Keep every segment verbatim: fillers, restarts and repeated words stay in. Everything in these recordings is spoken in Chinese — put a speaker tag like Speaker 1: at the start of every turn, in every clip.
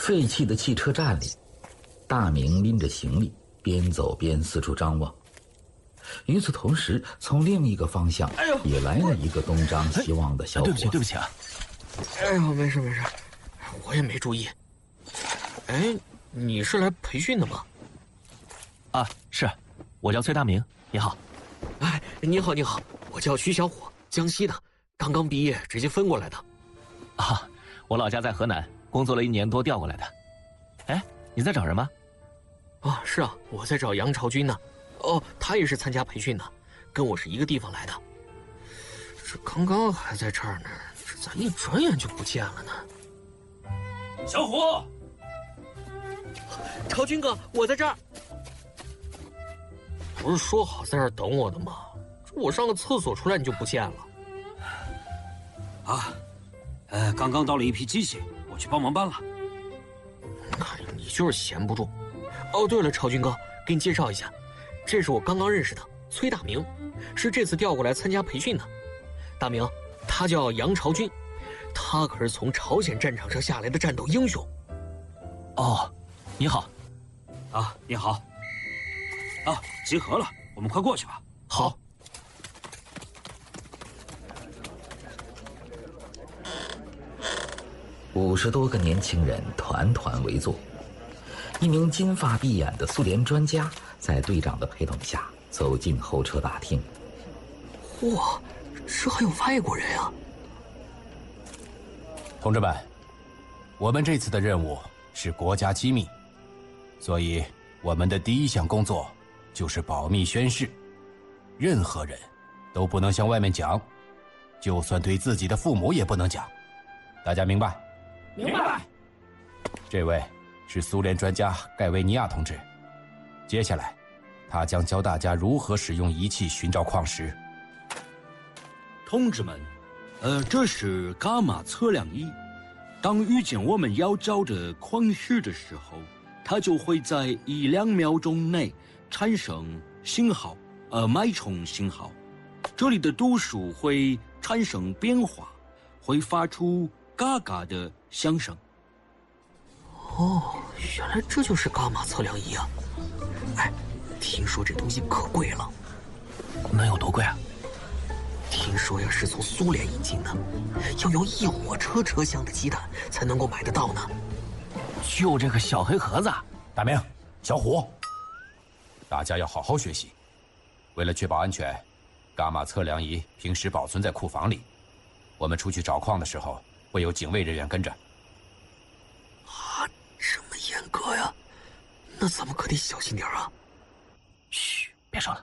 Speaker 1: 废弃的汽车站里，大明拎着行李，边走边四处张望。与此同时，从另一个方向也来了一个东张西望的小伙子。
Speaker 2: 对不起，对不起啊！
Speaker 3: 哎呦，没事没事，我也没注意。哎，你是来培训的吗？
Speaker 2: 啊，是，我叫崔大明，你好。
Speaker 3: 哎，你好你好，我叫徐小虎，江西的，刚刚毕业直接分过来的。
Speaker 2: 啊，我老家在河南，工作了一年多调过来的。哎，你在找人吗？
Speaker 3: 啊，是啊，我在找杨朝军呢。哦，他也是参加培训的，跟我是一个地方来的。这刚刚还在这儿呢，这咋一转眼就不见了呢？
Speaker 4: 小虎，
Speaker 3: 朝军哥，我在这儿。不是说好在这儿等我的吗？我上个厕所出来你就不见了。
Speaker 4: 啊，呃，刚刚到了一批机器，我去帮忙搬了。
Speaker 3: 看你就是闲不住。哦，对了，朝军哥，给你介绍一下。这是我刚刚认识的崔大明，是这次调过来参加培训的。大明，他叫杨朝军，他可是从朝鲜战场上下来的战斗英雄。
Speaker 2: 哦，你好。
Speaker 4: 啊，你好。啊，集合了，我们快过去吧。
Speaker 3: 好。
Speaker 1: 五十多个年轻人团团围坐，一名金发碧眼的苏联专家在队长的陪同下走进候车大厅。
Speaker 3: 哇，这还有外国人啊！
Speaker 5: 同志们，我们这次的任务是国家机密，所以我们的第一项工作就是保密宣誓，任何人都不能向外面讲，就算对自己的父母也不能讲。大家明白？
Speaker 4: 明白。
Speaker 5: 这位是苏联专家盖维尼亚同志，接下来他将教大家如何使用仪器寻找矿石。
Speaker 4: 同志们，呃，这是伽马测量仪，当遇见我们要找的矿石的时候，它就会在一两秒钟内产生信号，呃，脉冲信号。这里的度数会产生变化，会发出嘎嘎的响声。
Speaker 3: 哦，原来这就是伽马测量仪啊！哎，听说这东西可贵了。
Speaker 2: 能有多贵啊？
Speaker 3: 听说呀是从苏联引进的，要有一火车车厢的鸡蛋才能够买得到呢。
Speaker 2: 就这个小黑盒子。
Speaker 5: 大明，小虎，大家要好好学习。为了确保安全，伽马测量仪平时保存在库房里，我们出去找矿的时候会有警卫人员跟着。
Speaker 3: 啊，这么严格呀？那咱们可得小心点啊！
Speaker 2: 嘘，别说了。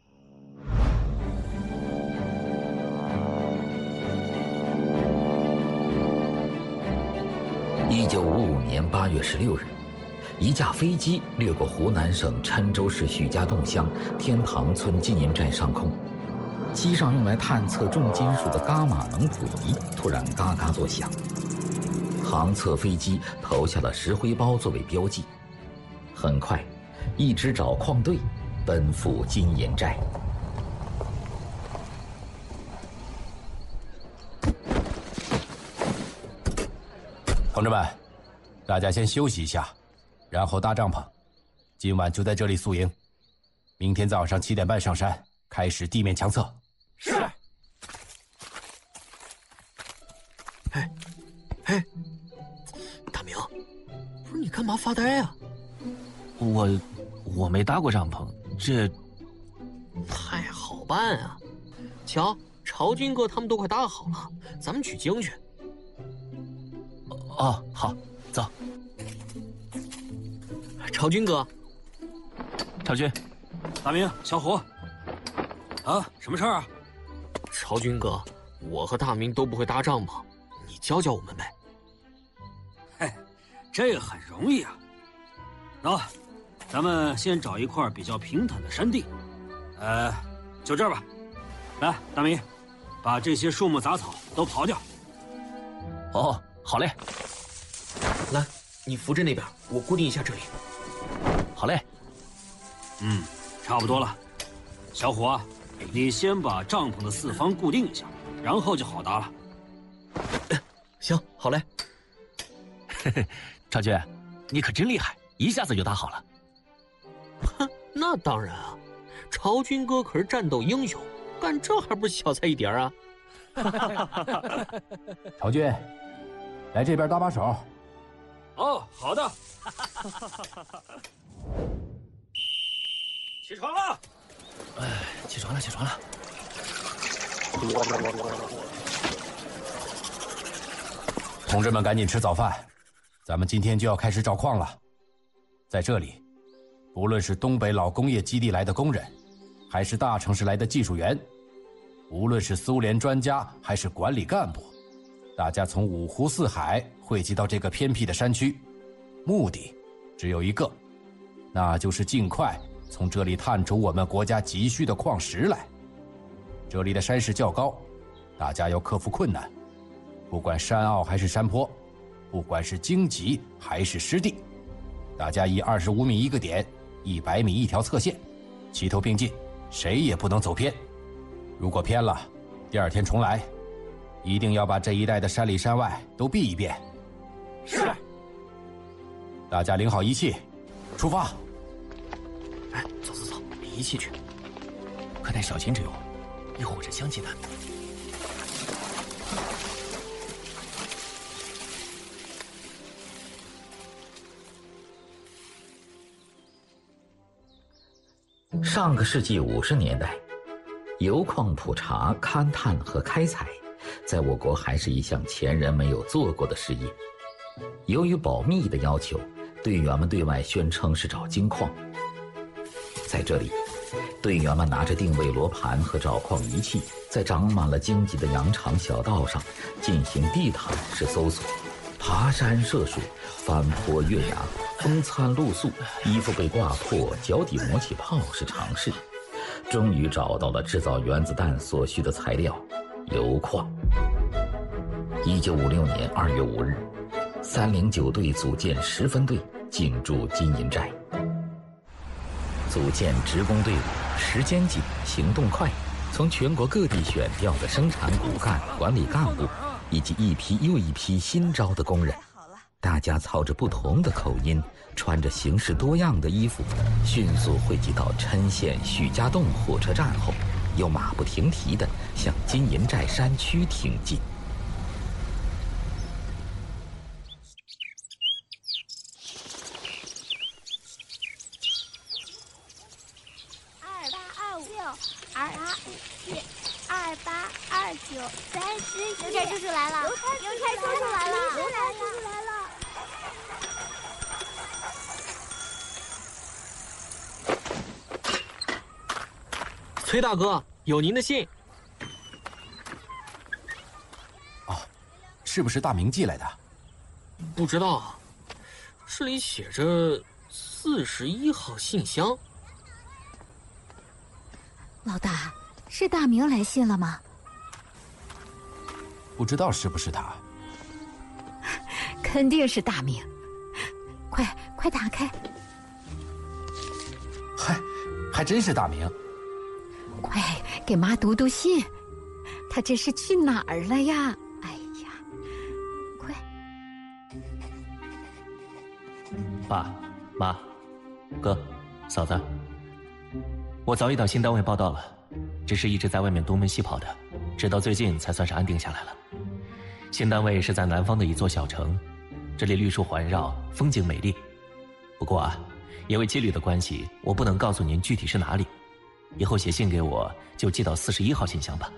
Speaker 1: 一九五五年八月十六日，一架飞机掠过湖南省郴州市许家洞乡天堂村纪念寨上空，机上用来探测重金属的伽马能谱仪突然嘎嘎作响，航测飞机投下了石灰包作为标记。很快，一支找矿队奔赴金岩寨。
Speaker 5: 同志们，大家先休息一下，然后搭帐篷。今晚就在这里宿营，明天早上七点半上山，开始地面强测。
Speaker 4: 是。
Speaker 3: 哎，哎，大明，不是你干嘛发呆啊？
Speaker 2: 我我没搭过帐篷，这
Speaker 3: 太好办啊！瞧，朝军哥他们都快搭好了，咱们取经去。
Speaker 2: 哦，好，走。
Speaker 3: 朝军哥，
Speaker 2: 朝军，
Speaker 4: 大明，小虎，啊，什么事儿啊？
Speaker 3: 朝军哥，我和大明都不会搭帐篷，你教教我们呗。
Speaker 4: 嘿，这个很容易啊。走，咱们先找一块比较平坦的山地，呃，就这儿吧。来，大明，把这些树木杂草都刨掉。
Speaker 2: 哦，好嘞。
Speaker 3: 来，你扶着那边，我固定一下这里。
Speaker 2: 好嘞。
Speaker 4: 嗯，差不多了。小虎啊，你先把帐篷的四方固定一下，然后就好搭了。
Speaker 3: 行，好嘞。
Speaker 2: 嘿嘿，朝军， 你可真厉害，一下子就打好了。
Speaker 3: 哼，那当然啊，朝军哥可是战斗英雄，干这还不是小菜一碟啊？
Speaker 5: 朝军，来这边搭把手。
Speaker 4: 哦，好的。起床了！
Speaker 2: 哎，起床了，起床了。
Speaker 5: 同志们，赶紧吃早饭，咱们今天就要开始找矿了。在这里，不论是东北老工业基地来的工人，还是大城市来的技术员，无论是苏联专家还是管理干部，大家从五湖四海汇集到这个偏僻的山区，目的只有一个，那就是尽快从这里探出我们国家急需的矿石来。这里的山势较高，大家要克服困难，不管山坳还是山坡，不管是荆棘还是湿地，大家以二十五米一个点，一百米一条侧线，齐头并进，谁也不能走偏。如果偏了，第二天重来，一定要把这一带的山里山外都避一遍。
Speaker 4: 是。
Speaker 5: 大家领好仪器，出发。
Speaker 3: 哎，走走走，领仪器去。
Speaker 2: 快带小心着用，一会儿这香鸡蛋。
Speaker 1: 上个世纪五十年代，油矿普查、勘探和开采，在我国还是一项前人没有做过的事业。由于保密的要求，队员们对外宣称是找金矿。在这里，队员们拿着定位罗盘和找矿仪器，在长满了荆棘的羊肠小道上进行地毯式搜索，爬山涉水，翻坡越崖，风餐露宿，衣服被挂破，脚底磨起泡是常事。终于找到了制造原子弹所需的材料——油矿。一九五六年二月五日，三零九队组建十分队进驻金银寨。组建职工队伍，时间紧，行动快，从全国各地选调的生产骨干、管理干部，以及一批又一批新招的工人，大家操着不同的口音，穿着形式多样的衣服，迅速汇集到郴县许家洞火车站后，又马不停蹄地向金银寨山区挺进。
Speaker 6: 二八二五六，二八五七，二八二九，三十一。邮差叔叔来了！邮差叔叔来了！邮差叔叔来了！
Speaker 3: 崔大哥，有您的信。
Speaker 5: 哦，是不是大明寄来的？
Speaker 3: 不知道，这里写着四十一号信箱。
Speaker 7: 老大，是大明来信了吗？
Speaker 5: 不知道是不是他。
Speaker 7: 肯定是大明，快快打开！
Speaker 5: 嗨，还真是大明。
Speaker 7: 快给妈读读信，他这是去哪儿了呀？哎呀，快！
Speaker 2: 爸妈哥嫂子，我早已到新单位报到了，只是一直在外面东奔西跑的，直到最近才算是安定下来了。新单位是在南方的一座小城，这里绿树环绕，风景美丽。不过啊，因为纪律的关系，我不能告诉您具体是哪里。以后写信给我就寄到四十一号信箱吧。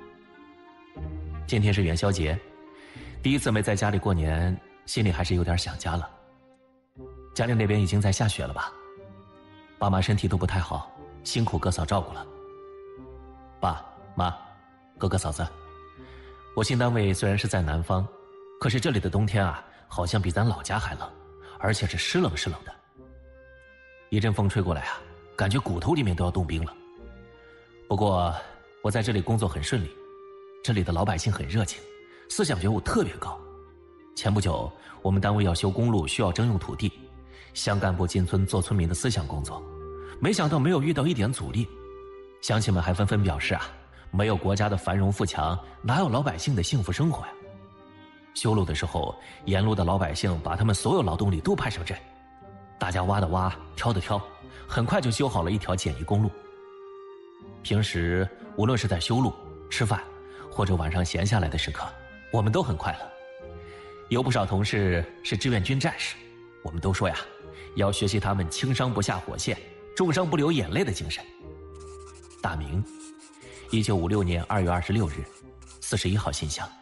Speaker 2: 今天是元宵节，第一次没在家里过年，心里还是有点想家了。家里那边已经在下雪了吧？爸妈身体都不太好，辛苦哥嫂照顾了。爸妈哥哥嫂子，我新单位虽然是在南方，可是这里的冬天啊，好像比咱老家还冷，而且是湿冷湿冷的。一阵风吹过来啊，感觉骨头里面都要冻冰了。不过我在这里工作很顺利，这里的老百姓很热情，思想觉悟特别高。前不久我们单位要修公路，需要征用土地，乡干部进村做村民的思想工作，没想到没有遇到一点阻力。乡亲们还纷纷表示啊，没有国家的繁荣富强，哪有老百姓的幸福生活呀？ 修路的时候，沿路的老百姓把他们所有劳动力都派上阵，大家挖的挖，挑的挑，很快就修好了一条简易公路。平时无论是在修路、吃饭，或者晚上闲下来的时刻，我们都很快乐。有不少同事是志愿军战士，我们都说呀，要学习他们轻伤不下火线，重伤不流眼泪的精神。大明，一九五六年二月二十六日，四十一号信箱。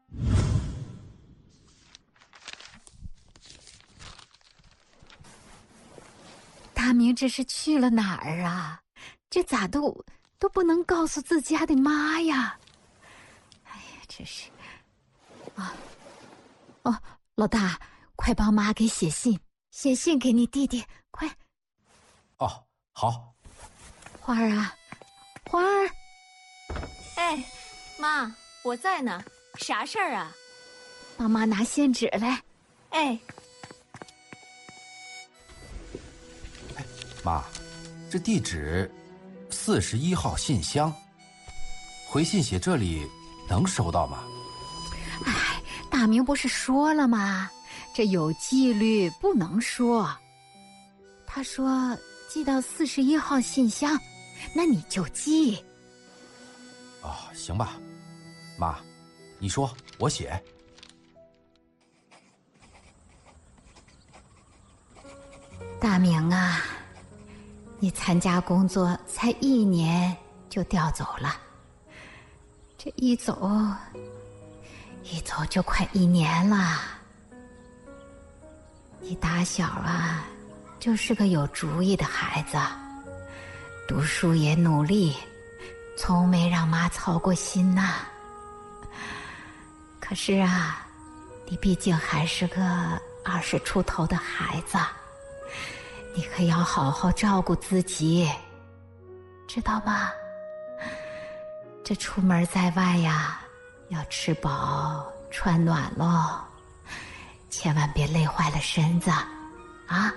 Speaker 7: 大明这是去了哪儿啊？这咋都都不能告诉自家的妈呀？哎呀，这是……啊，哦，老大，快帮妈给写信，写信给你弟弟，快！
Speaker 5: 哦，好。
Speaker 7: 花儿啊，花儿，
Speaker 8: 哎，妈，我在呢，啥事儿啊？
Speaker 7: 帮妈拿信纸来。
Speaker 8: 哎。
Speaker 5: 妈，这地址四十一号信箱，回信写这里能收到吗？
Speaker 7: 哎，大明不是说了吗？这有纪律，不能说。他说寄到四十一号信箱，那你就寄。
Speaker 5: 哦，行吧，妈，你说我写。
Speaker 7: 大明啊，你参加工作才一年就调走了，这一走，一走就快一年了。你打小啊，就是个有主意的孩子，读书也努力，从没让妈操过心呐。可是啊，你毕竟还是个二十出头的孩子，你可要好好照顾自己，知道吧？这出门在外呀，要吃饱穿暖喽，千万别累坏了身子啊！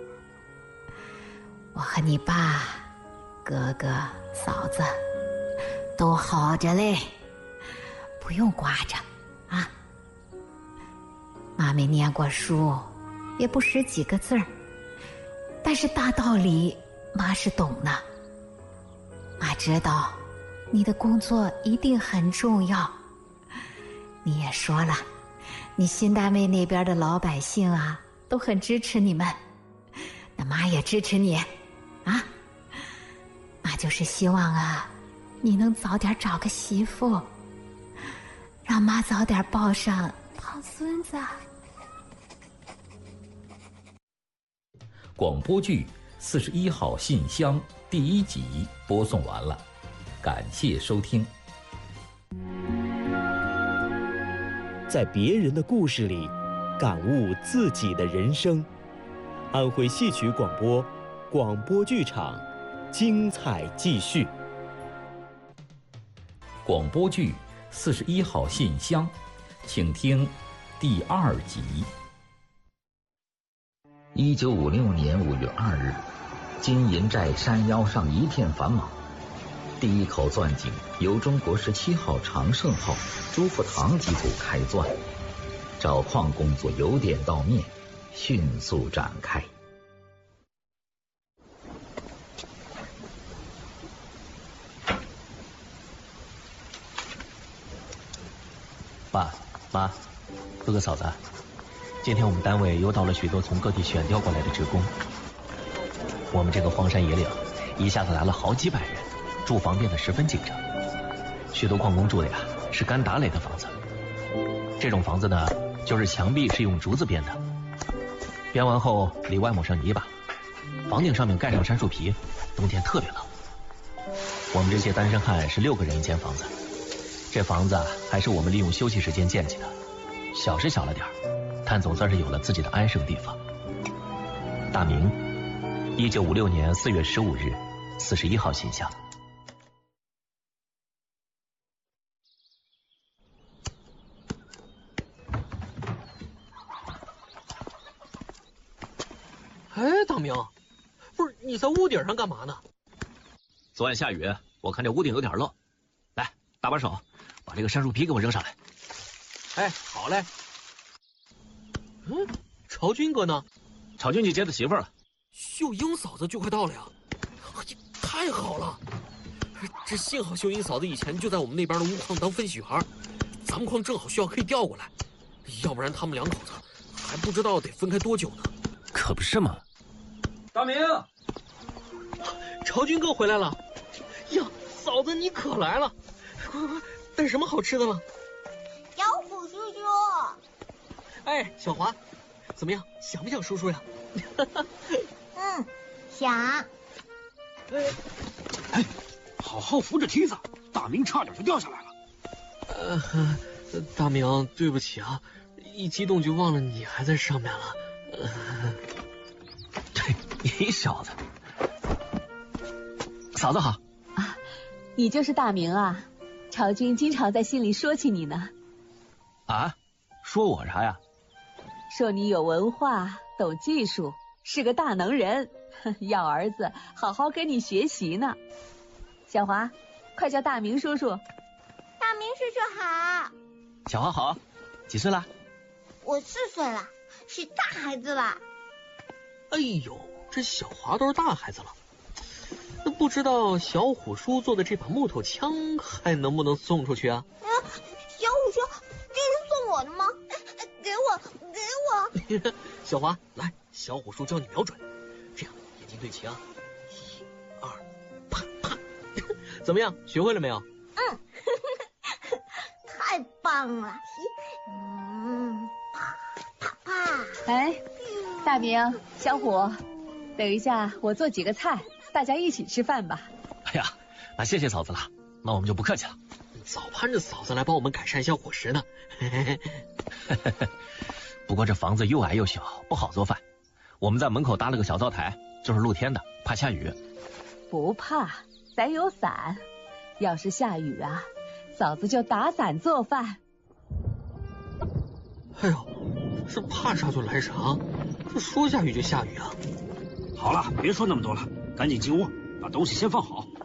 Speaker 7: 我和你爸、哥哥、嫂子都好着嘞，不用挂着啊。妈没念过书，也不识几个字儿，但是大道理妈是懂的。妈知道你的工作一定很重要，你也说了，你新单位那边的老百姓啊都很支持你们，那妈也支持你啊。妈就是希望啊，你能早点找个媳妇，让妈早点抱上胖孙子。
Speaker 1: 广播剧《四十一号信箱》第一集播送完了，感谢收听。
Speaker 9: 在别人的故事里，感悟自己的人生。安徽戏曲广播，广播剧场，精彩继续。
Speaker 1: 广播剧《四十一号信箱》，请听第二集。一九五六年五月二日，金银寨山腰上一片繁忙。第一口钻井由中国十七号长盛号朱福堂机组开钻，找矿工作由点到面，迅速展开。
Speaker 2: 爸妈，哥哥嫂子，今天我们单位又到了许多从各地选调过来的职工。我们这个荒山野岭一下子来了好几百人，住房变得十分紧张。许多矿工住的呀是干打垒的房子，这种房子呢，就是墙壁是用竹子编的，编完后里外抹上泥巴，房顶上面盖上杉树皮，冬天特别冷。我们这些单身汉是六个人一间房子，这房子啊还是我们利用休息时间建起的，小是小了点儿，但总算是有了自己的安生地方。大明，一九五六年四月十五日，四十一号信箱。
Speaker 3: 哎，大明，不是你在屋顶上干嘛呢？
Speaker 2: 昨晚下雨，我看这屋顶有点漏，来，搭把手，把这个杉树皮给我扔上来。
Speaker 3: 哎，好嘞。嗯，朝军哥呢？
Speaker 2: 朝军去接他媳妇了。
Speaker 3: 秀英嫂子就快到了呀！太好了，这幸好秀英嫂子以前就在我们那边的钨矿当分析员，咱们矿正好需要可以调过来，要不然他们两口子还不知道得分开多久呢。
Speaker 2: 可不是嘛。
Speaker 4: 大明，
Speaker 3: 朝军哥回来了。呀，嫂子你可来了，快快快，带什么好吃的了？
Speaker 6: 小虎叔叔。
Speaker 3: 哎，小华，怎么样？想不想叔叔呀？
Speaker 6: 嗯，想。
Speaker 4: 哎，哎，好好扶着梯子，大明差点就掉下来了。
Speaker 3: 呃，大明，对不起啊，一激动就忘了你还在上面了。呃，
Speaker 2: 对，你小子。嫂子好。
Speaker 10: 啊，你就是大明啊？朝军经常在信里说起你呢。
Speaker 2: 啊？说我啥呀？
Speaker 10: 说你有文化，懂技术，是个大能人，要儿子好好跟你学习呢。小华，快叫大明叔叔。
Speaker 6: 大明叔叔好。
Speaker 2: 小华好，几岁了？
Speaker 6: 我四岁了，是大孩子了。
Speaker 3: 哎呦，这小华都是大孩子了。那不知道小虎叔做的这把木头枪还能不能送出去啊？
Speaker 6: 啊，小虎叔，这是送我的吗？给我，给我。
Speaker 3: 小华，来，小虎叔教你瞄准，这样眼睛对齐啊，一、二，啪啪，怎么样？学会了没有？
Speaker 6: 嗯，太棒了。嗯，啪啪啪。
Speaker 10: 哎，大明、小虎，等一下我做几个菜，大家一起吃饭吧。
Speaker 2: 哎呀，那谢谢嫂子了，那我们就不客气了。
Speaker 3: 早盼着嫂子来帮我们改善一下伙食呢。
Speaker 2: 不过这房子又矮又小，不好做饭。我们在门口搭了个小灶台，就是露天的，怕下雨。
Speaker 10: 不怕，咱有伞。要是下雨啊，嫂子就打伞做饭。
Speaker 3: 哎呦，这怕啥就来啥，这说下雨就下雨啊！
Speaker 4: 好了，别说那么多了，赶紧进屋，把东西先放好。